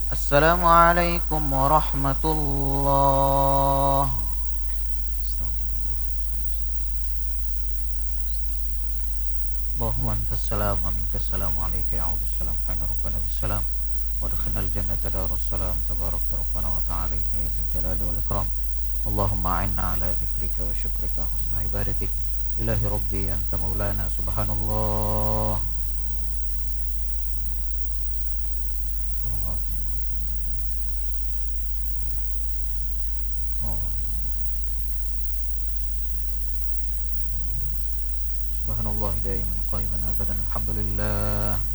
Assalamualaikum warahmatullah. Allahumma antas salam wa minkas salam wa alayka ya'udus salam hayna rabbana bissalam wa adkhilnal jannata darus salam tabarakta rabbana wa ta'ala ya dzal jalali wal ikram. Allahumma a'inna ala dzikrika wa syukrika wa husna ibadatik. Ilahi rabbi anta maulana subhanallah. Subhanallah daiman qaiman abadan alhamdulillah.